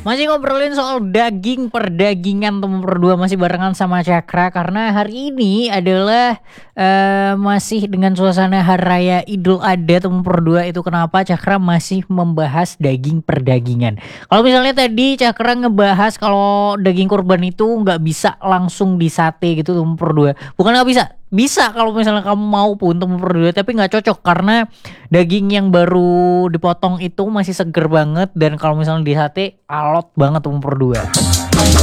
Masih ngobrolin soal daging perdagingan teman berdua masih barengan sama Cakra karena hari ini adalah masih dengan suasana Hari Raya Idul Adha teman berdua itu kenapa Cakra masih membahas daging perdagingan. Kalau misalnya tadi Cakra ngebahas kalau daging kurban itu nggak bisa langsung disate gitu teman berdua. Bukan nggak bisa, bisa kalau misalnya kamu mau pun teman berdua tapi nggak cocok karena daging yang baru dipotong itu masih seger banget dan kalau misalnya di sate alot banget umur 2.